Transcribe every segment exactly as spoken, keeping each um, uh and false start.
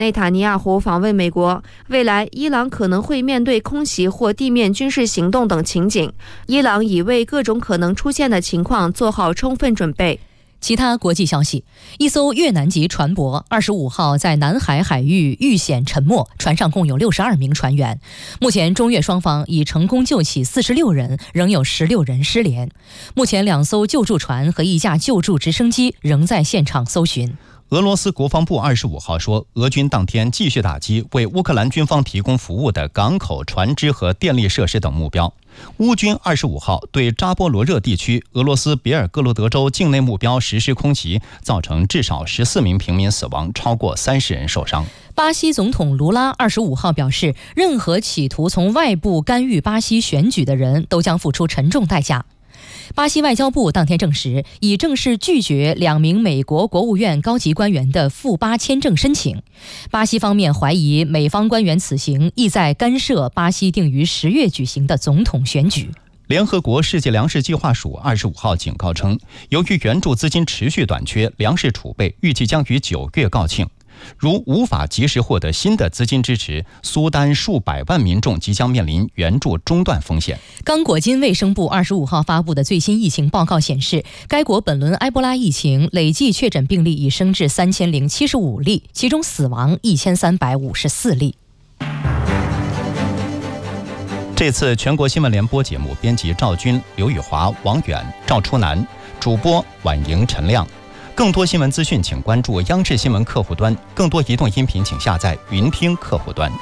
内塔尼亚胡访问美国，未来伊朗可能会面对空袭或地面军事行动等情景，伊朗已为各种可能出现的情况做好充分准备。 其他国际消息，一艘越南籍船舶二十五号在南海海域遇险沉没，船上共有六十二名船员。目前中越双方已成功救起四十六人，仍有十六人失联。目前两艘救助船和一架救助直升机仍在现场搜寻。 俄罗斯国防部二十五号说，俄军当天继续打击为乌克兰军方提供服务的港口、船只和电力设施等目标。乌军二十五号对扎波罗热地区俄罗斯别尔哥罗德州境内目标实施空袭，造成至少十四名平民死亡，超过三十人受伤。 巴西总统卢拉二十五号表示，任何企图从外部干预巴西选举的人都将付出沉重代价。巴西外交部当天证实，已正式拒绝两名美国国务院高级官员的赴巴签证申请。巴西方面怀疑美方官员此行意在干涉巴西定于十月举行的总统选举。 联合国世界粮食计划署二十五号警告称，由于援助资金持续短缺，粮食储备预计将于九月告罄。如无法及时获得新的资金支持，苏丹数百万民众即将面临援助中断风险。 刚果金卫生部二十五号发布的最新疫情报告显示，该国本轮埃博拉疫情累计确诊病例已升至三千零七十五例，其中死亡一千三百五十四例。 这次全国新闻联播节目编辑赵军、刘宇华、王远、赵初南，主播婉莹、陈亮。更多新闻资讯请关注央视新闻客户端，更多移动音频请下载云听客户端。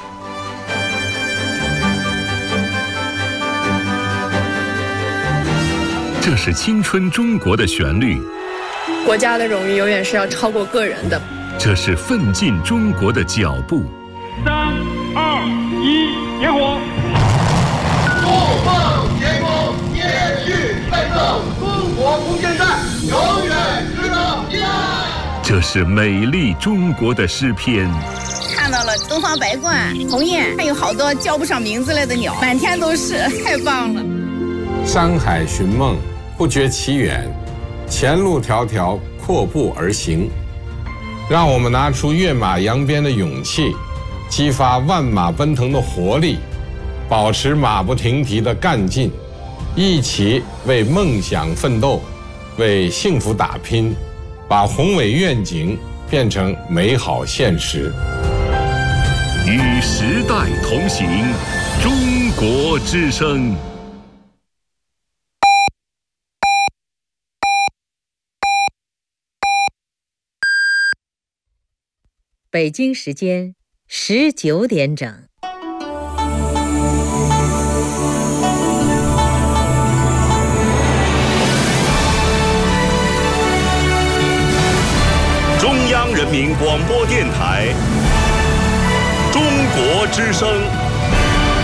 这是青春中国的旋律， 国家的荣誉永远是要超过个人的。 这是奋进中国的脚步。 三二一，点火！ 不放天空，延续奋斗，中国空间站永远值得依赖。 这是美丽中国的诗篇。 看到了东方白鹳、鸿雁，还有好多叫不上名字来的鸟，满天都是，太棒了。 山海寻梦，不觉其远，前路迢迢，阔步而行。让我们拿出跃马扬鞭的勇气，激发万马奔腾的活力，保持马不停蹄的干劲，一起为梦想奋斗，为幸福打拼，把宏伟愿景变成美好现实。 与时代同行，中国之声。 北京时间十九点整。 中央人民广播电台，中国之声。